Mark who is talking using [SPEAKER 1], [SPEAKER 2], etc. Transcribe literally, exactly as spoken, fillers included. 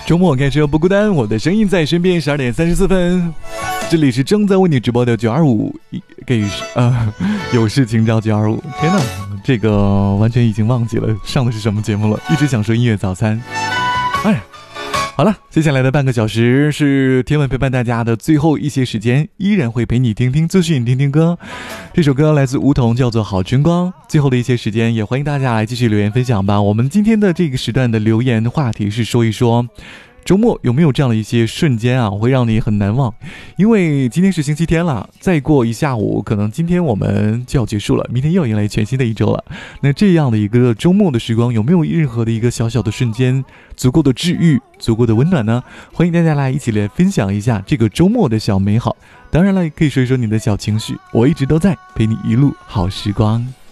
[SPEAKER 1] 周末开车不孤单，我的声音在身边。十二点三十四分，这里是正在为你直播的九二五，给呃有事情找九二五。天哪，这个完全已经忘记了上的是什么节目了，一直想说音乐早餐。哎，好了，接下来的半个小时是天文陪伴大家的最后一些时间，依然会陪你听听资讯，听听歌。这首歌来自梧桐，叫做《好春光》。最后的一些时间，也欢迎大家来继续留言分享吧。我们今天的这个时段的留言话题是说一说周末有没有这样的一些瞬间啊，会让你很难忘？因为今天是星期天了，再过一下午，可能今天我们就要结束了，明天又要迎来全新的一周了。那这样的一个周末的时光，有没有任何的一个小小的瞬间，足够的治愈，足够的温暖呢？欢迎大家来一起来分享一下这个周末的小美好。当然了，也可以说一说你的小情绪，我一直都在陪你一路好时光。